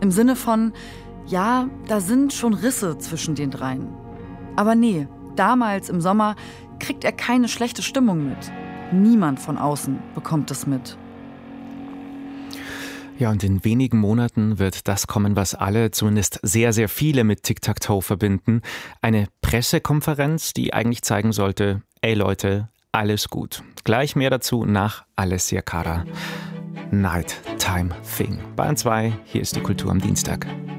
Im Sinne von, ja, da sind schon Risse zwischen den dreien. Aber nee, damals im Sommer kriegt er keine schlechte Stimmung mit. Niemand von außen bekommt es mit. Ja, und in wenigen Monaten wird das kommen, was alle, zumindest sehr, sehr viele mit Tic-Tac-Toe verbinden. Eine Pressekonferenz, die eigentlich zeigen sollte, ey Leute, alles gut. Gleich mehr dazu nach Alessia Cara. Nighttime Thing. Bayern 2, hier ist die Kultur am Dienstag.